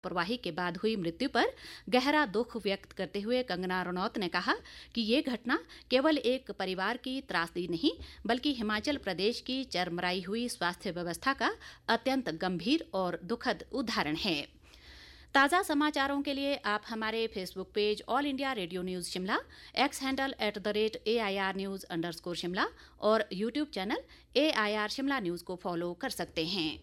लापरवाही के बाद हुई मृत्यु पर गहरा दुख व्यक्त करते हुए कंगना रनौत ने कहा कि ये घटना केवल एक परिवार की त्रासदी नहीं बल्कि हिमाचल प्रदेश की चरमराई हुई स्वास्थ्य व्यवस्था का अत्यंत गंभीर और दुखद उदाहरण है। ताज़ा समाचारों के लिए आप हमारे Facebook page all India radio news Shimla, x handle @AIR News_शिमला और YouTube channel AIR Shimla news को फॉलो कर सकते हैं।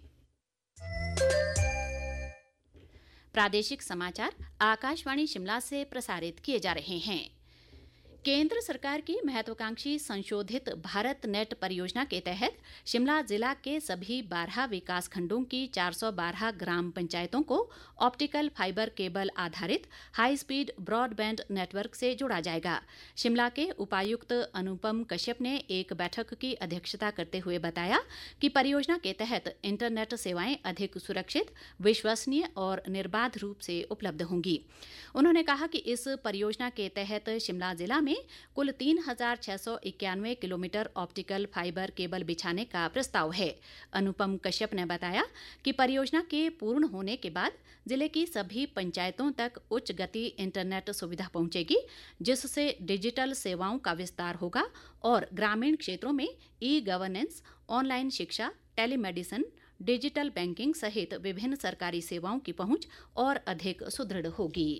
प्रादेशिक समाचार आकाशवाणी शिमला से प्रसारित किए जा रहे हैं। केंद्र सरकार की महत्वाकांक्षी संशोधित भारत नेट परियोजना के तहत शिमला जिला के सभी 12 विकास खंडों की 412 ग्राम पंचायतों को ऑप्टिकल फाइबर केबल आधारित हाई स्पीड ब्रॉडबैंड नेटवर्क से जोड़ा जाएगा। शिमला के उपायुक्त अनुपम कश्यप ने एक बैठक की अध्यक्षता करते हुए बताया कि परियोजना के तहत इंटरनेट सेवाएं अधिक सुरक्षित, विश्वसनीय और निर्बाध रूप से उपलब्ध होंगी। उन्होंने कहा कि इस परियोजना के तहत शिमला जिला में कुल 3,691 किलोमीटर ऑप्टिकल फाइबर केबल बिछाने का प्रस्ताव है। अनुपम कश्यप ने बताया कि परियोजना के पूर्ण होने के बाद जिले की सभी पंचायतों तक उच्च गति इंटरनेट सुविधा पहुंचेगी, जिससे डिजिटल सेवाओं का विस्तार होगा और ग्रामीण क्षेत्रों में ई-गवर्नेंस, ऑनलाइन शिक्षा, टेलीमेडिसिन, डिजिटल बैंकिंग सहित विभिन्न सरकारी सेवाओं की पहुंच और अधिक सुदृढ़ होगी।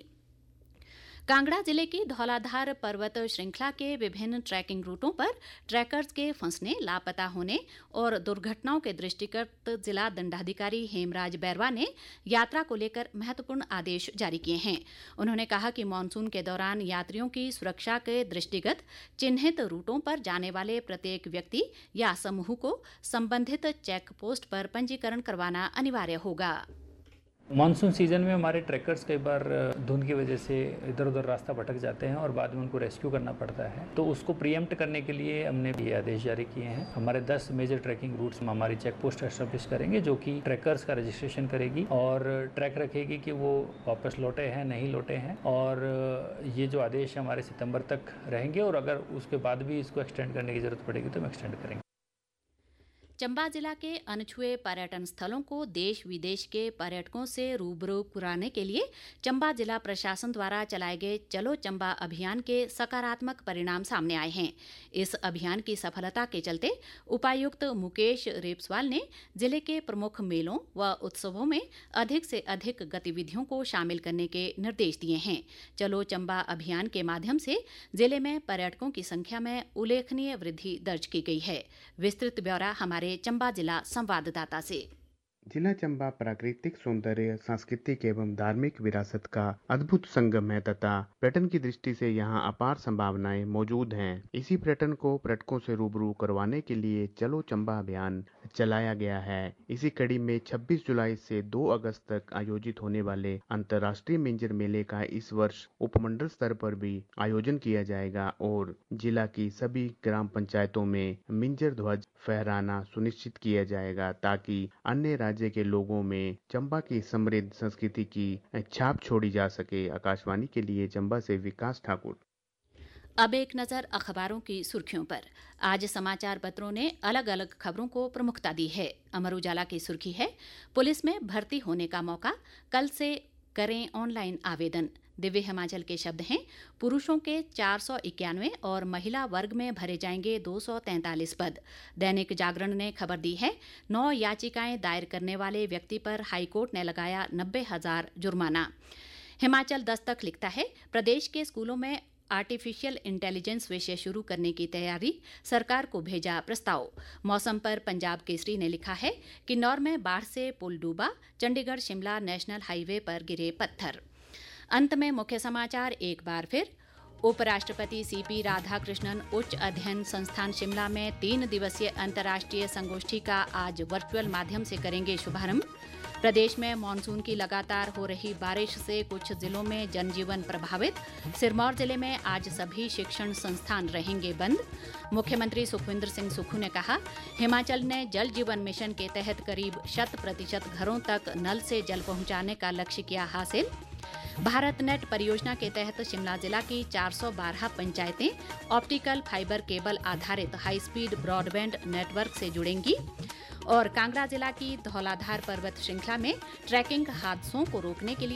कांगड़ा जिले की धौलाधार पर्वत श्रृंखला के विभिन्न ट्रैकिंग रूटों पर ट्रैकर्स के फंसने, लापता होने और दुर्घटनाओं के दृष्टिगत जिला दंडाधिकारी हेमराज बैरवा ने यात्रा को लेकर महत्वपूर्ण आदेश जारी किए हैं। उन्होंने कहा कि मानसून के दौरान यात्रियों की सुरक्षा के दृष्टिगत चिन्हित रूटों पर जाने वाले प्रत्येक व्यक्ति या समूह को संबंधित चेक पोस्ट पर पंजीकरण करवाना अनिवार्य होगा। मानसून सीजन में हमारे ट्रैकर्स कई बार धुंध की वजह से इधर उधर रास्ता भटक जाते हैं और बाद में उनको रेस्क्यू करना पड़ता है, तो उसको प्रीएम्प्ट करने के लिए हमने ये आदेश जारी किए हैं। हमारे 10 मेजर ट्रैकिंग रूट्स में हमारी चेक पोस्ट एस्टेब्लिश करेंगे जो कि ट्रैकर्स का रजिस्ट्रेशन करेगी और ट्रैक रखेगी कि वो वापस लौटे हैं नहीं लौटे हैं। और ये जो आदेश हमारे सितंबर तक रहेंगे और अगर उसके बाद भी इसको एक्सटेंड करने की जरूरत पड़ेगी तो हम एक्सटेंड करेंगे। चंबा जिला के अनछुए पर्यटन स्थलों को देश विदेश के पर्यटकों से रूबरू कराने के लिए चंबा जिला प्रशासन द्वारा चलाए गए चलो चंबा अभियान के सकारात्मक परिणाम सामने आए हैं। इस अभियान की सफलता के चलते उपायुक्त मुकेश रेपसवाल ने जिले के प्रमुख मेलों व उत्सवों में अधिक से अधिक गतिविधियों को शामिल करने के निर्देश दिए हैं। चलो चंबा अभियान के माध्यम से जिले में पर्यटकों की संख्या में उल्लेखनीय वृद्धि दर्ज की गई है। विस्तृत ब्यौरा हमारे चंबा जिला संवाददाता से। जिला चंबा प्राकृतिक सौंदर्य, सांस्कृतिक एवं धार्मिक विरासत का अद्भुत संगम है तथा पर्यटन की दृष्टि से यहाँ अपार संभावनाएं मौजूद हैं। इसी पर्यटन को पर्यटकों से रूबरू करवाने के लिए चलो चंबा अभियान चलाया गया है। इसी कड़ी में 26 जुलाई से 2 अगस्त तक आयोजित होने वाले अंतर्राष्ट्रीय मिंजर मेले का इस वर्ष उपमंडल स्तर पर भी आयोजन किया जाएगा और जिला की सभी ग्राम पंचायतों में मिंजर ध्वज फहराना सुनिश्चित किया जाएगा ताकि अन्य राज्य के लोगों में चंबा की समृद्ध संस्कृति की छाप छोड़ी जा सके। आकाशवाणी के लिए चंबा से विकास ठाकुर। अब एक नजर अखबारों की सुर्खियों पर। आज समाचार पत्रों ने अलग अलग खबरों को प्रमुखता दी है। अमर उजाला की सुर्खी है, पुलिस में भर्ती होने का मौका, कल से करें ऑनलाइन आवेदन। दिव्य हिमाचल के शब्द हैं, पुरुषों के 491 और महिला वर्ग में भरे जाएंगे 243 पद। दैनिक जागरण ने खबर दी है, 9 याचिकाएं दायर करने वाले व्यक्ति पर हाईकोर्ट ने लगाया 90,000 जुर्माना। हिमाचल दस्तक लिखता है, प्रदेश के स्कूलों में आर्टिफिशियल इंटेलिजेंस विषय शुरू करने की तैयारी, सरकार को भेजा प्रस्ताव। मौसम पर पंजाब केसरी ने लिखा है, किन्नौर में बाढ़ से पुल डूबा, चंडीगढ़ शिमला नेशनल हाईवे पर गिरे पत्थर। अंत में मुख्य समाचार एक बार फिर। उपराष्ट्रपति सीपी राधाकृष्णन उच्च अध्ययन संस्थान शिमला में 3 दिवसीय अंतर्राष्ट्रीय संगोष्ठी का आज वर्चुअल माध्यम से करेंगे शुभारंभ। प्रदेश में मानसून की लगातार हो रही बारिश से कुछ जिलों में जनजीवन प्रभावित। सिरमौर जिले में आज सभी शिक्षण संस्थान रहेंगे बंद। मुख्यमंत्री सुखविंदर सिंह सुक्खू ने कहा, हिमाचल ने जल जीवन मिशन के तहत करीब 100% घरों तक नल से जल पहुंचाने का लक्ष्य किया हासिल। भारत नेट परियोजना के तहत शिमला जिला की 412 पंचायतें ऑप्टिकल फाइबर केबल आधारित हाई स्पीड ब्रॉडबैंड नेटवर्क से जुड़ेंगी। और कांगड़ा जिला की धौलाधार पर्वत श्रृंखला में ट्रैकिंग हादसों को रोकने के लिए